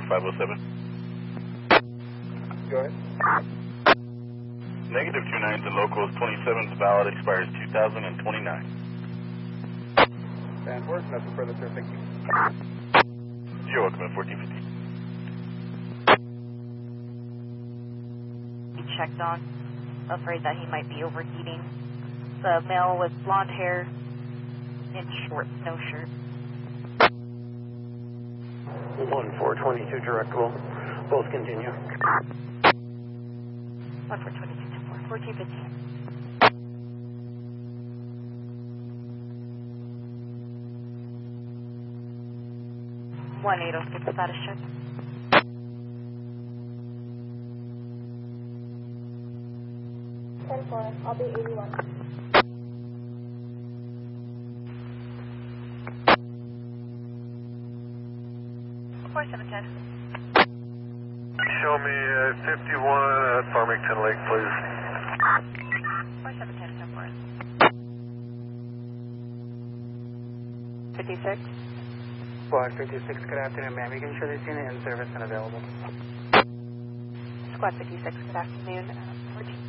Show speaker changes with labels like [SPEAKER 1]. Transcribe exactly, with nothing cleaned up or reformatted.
[SPEAKER 1] five oh seven.
[SPEAKER 2] Go ahead.
[SPEAKER 1] Negative two nine to locals twenty-seven's valid, expires two thousand twenty-nine.
[SPEAKER 2] And work, nothing further, sir. Thank you.
[SPEAKER 1] You're welcome at fourteen fifty.
[SPEAKER 3] Checked on. Afraid that he might be overheating. The male with blonde hair in short snow shirt.
[SPEAKER 4] one four twenty-two directable. Both continue.
[SPEAKER 3] one four twenty-two to four. fourteen fifteen. one eight oh six status check.
[SPEAKER 5] ten four, I'll be eighty-one.
[SPEAKER 3] four seven ten.
[SPEAKER 6] Show me uh, fifty-one at Farmington Lake, please.
[SPEAKER 3] four seven ten, ten four. fifty-six.
[SPEAKER 4] Squad fifty-six, good afternoon, ma'am. You can show this unit in service and available.
[SPEAKER 3] Squad fifty-six, good afternoon. Uh, fourteen